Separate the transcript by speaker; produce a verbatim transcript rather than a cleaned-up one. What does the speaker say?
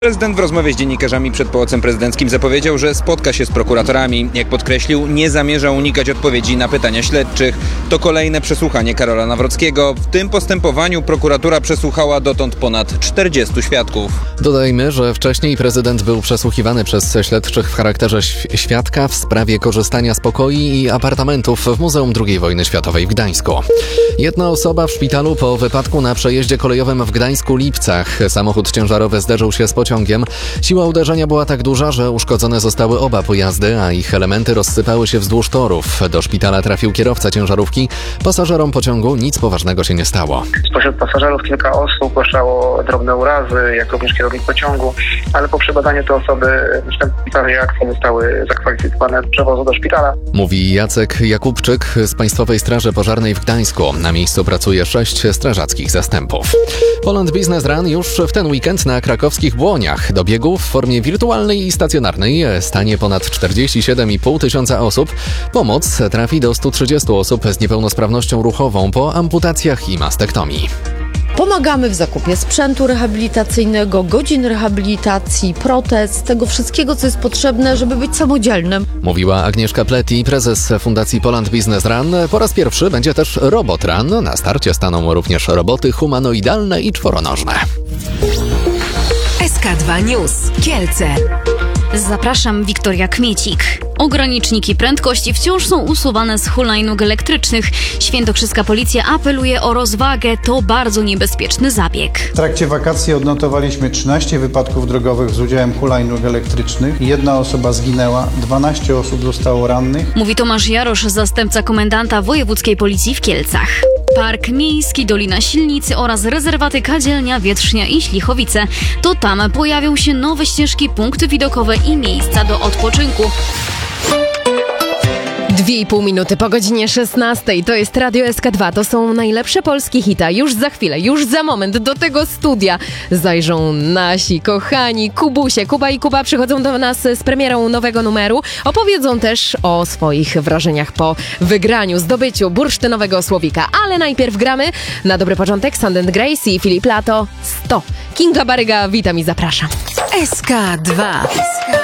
Speaker 1: Prezydent w rozmowie z dziennikarzami przed Pałacem Prezydenckim zapowiedział, że spotka się z prokuratorami. Jak podkreślił, nie zamierza unikać odpowiedzi na pytania śledczych. To kolejne przesłuchanie Karola Nawrockiego. W tym postępowaniu prokuratura przesłuchała dotąd ponad czterdziestu świadków.
Speaker 2: Dodajmy, że wcześniej prezydent był przesłuchiwany przez śledczych w charakterze świadka w sprawie korzystania z pokoi i apartamentów w Muzeum drugiej wojny światowej w Gdańsku. Jedna osoba w szpitalu po wypadku na przejeździe kolejowym w Gdańsku-Lipcach. Samochód ciężarowy zderzył się z pociągiem. Siła uderzenia była tak duża, że uszkodzone zostały oba pojazdy, a ich elementy rozsypały się wzdłuż torów. Do szpitala trafił kierowca ciężarówki. Pasażerom pociągu nic poważnego się nie stało.
Speaker 3: Spośród pasażerów kilka osób zgłaszało drobne urazy, jak również kierownik pociągu, ale po przebadaniu te osoby następne reakcje zostały zakwalifikowane do przewozu do szpitala.
Speaker 2: Mówi Jacek Jakubczyk z Państwowej Straży Pożarnej w Gdańsku. Na miejscu pracuje sześć strażackich zastępów. Poland Business Run już w ten weekend na krakowskich Błoniach. Do biegu w formie wirtualnej i stacjonarnej stanie ponad czterdzieści siedem i pół tysiąca osób. Pomoc trafi do stu trzydziestu osób z niepełnosprawnością ruchową po amputacjach i mastektomii.
Speaker 4: Pomagamy w zakupie sprzętu rehabilitacyjnego, godzin rehabilitacji, protez, tego wszystkiego, co jest potrzebne, żeby być samodzielnym.
Speaker 2: Mówiła Agnieszka Pleti, prezes Fundacji Poland Business Run. Po raz pierwszy będzie też Robot Run. Na starcie staną również roboty humanoidalne i czworonożne.
Speaker 5: S K dwa News. Kielce.
Speaker 6: Zapraszam, Wiktoria Kmiecik. Ograniczniki prędkości wciąż są usuwane z hulajnóg elektrycznych. Świętokrzyska policja apeluje o rozwagę. To bardzo niebezpieczny zabieg.
Speaker 7: W trakcie wakacji odnotowaliśmy trzynaście wypadków drogowych z udziałem hulajnóg elektrycznych. Jedna osoba zginęła, dwanaście osób zostało rannych.
Speaker 6: Mówi Tomasz Jarosz, zastępca komendanta wojewódzkiej policji w Kielcach. Park Miejski Dolina Silnicy oraz rezerwaty Kadzielnia, Wietrznia i Ślichowice. To tam pojawią się nowe ścieżki, punkty widokowe i miejsca do odpoczynku.
Speaker 8: Dwie i pół minuty po godzinie szesnastej. To jest Radio S K dwa. To są najlepsze polskie hita. Już za chwilę, już za moment do tego studia zajrzą nasi kochani Kubusie. Kuba i Kuba przychodzą do nas z premierą nowego numeru. Opowiedzą też o swoich wrażeniach po wygraniu, zdobyciu bursztynowego słowika. Ale najpierw gramy na dobry początek Sand and Grace i Filip Lato sto. Kinga Baryga, witam i zapraszam.
Speaker 5: S K dwa.